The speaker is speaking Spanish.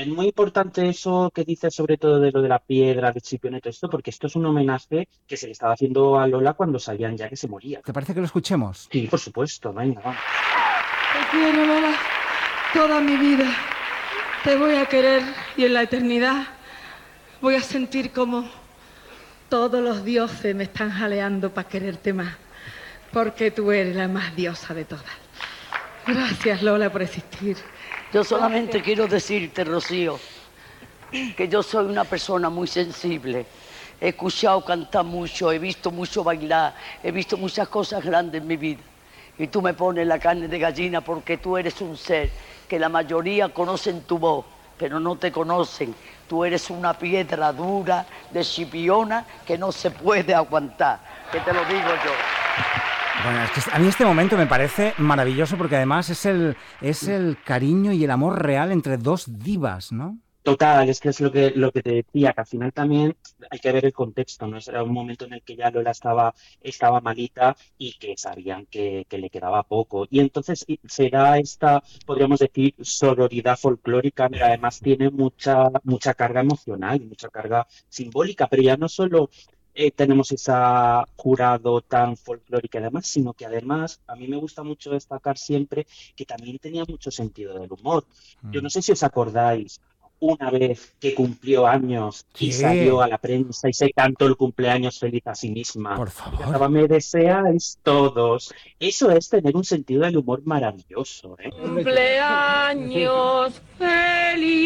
Es muy importante eso que dices sobre todo de lo de la piedra, de Chipiona y todo esto, porque esto es un homenaje que se le estaba haciendo a Lola cuando sabían ya que se moría. ¿Te parece que lo escuchemos? Sí, por supuesto, venga, vamos. Te quiero, Lola, toda mi vida. Te voy a querer y en la eternidad voy a sentir como todos los dioses me están jaleando para quererte más, porque tú eres la más diosa de todas. Gracias, Lola, por existir. Yo solamente quiero decirte, Rocío, que yo soy una persona muy sensible. He escuchado cantar mucho, he visto mucho bailar, he visto muchas cosas grandes en mi vida. Y tú me pones la carne de gallina porque tú eres un ser que la mayoría conocen tu voz, pero no te conocen. Tú eres una piedra dura de Chipiona que no se puede aguantar, que te lo digo yo. Bueno, es que a mí este momento me parece maravilloso porque además es el cariño y el amor real entre dos divas, ¿no? Total, es que es lo que te decía, que al final también hay que ver el contexto, ¿no? Era un momento en el que ya Lola estaba malita y que sabían que le quedaba poco. Y entonces será esta, podríamos decir, sororidad folclórica, que además tiene mucha carga emocional y mucha carga simbólica, pero ya no solo tenemos esa jurado tan folclórica y demás, sino que además a mí me gusta mucho destacar siempre que también tenía mucho sentido del humor. Yo no sé si os acordáis una vez que cumplió años y salió Sí, a la prensa y se cantó el cumpleaños feliz a sí misma por y favor. cantaba Me deseáis todos. Eso es tener un sentido del humor maravilloso, ¿eh? Cumpleaños feliz.